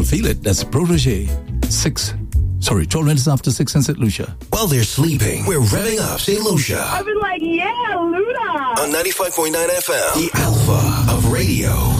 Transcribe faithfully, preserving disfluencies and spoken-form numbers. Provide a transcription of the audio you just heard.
all feel it. That's Protege. Six. Sorry, twelve minutes after six in Saint Lucia. While they're sleeping, we're revving up Saint Lucia. I've been like, yeah, Luda. On ninety-five point nine F M, the Alpha of radio.